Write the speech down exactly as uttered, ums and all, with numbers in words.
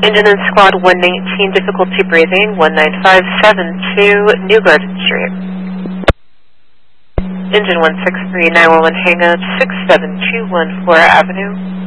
Engine in Squad one nineteen, difficulty breathing, one nine five seven two, New Garden Street. Engine one six three, nine one one, hang up, six seven two one four Avenue.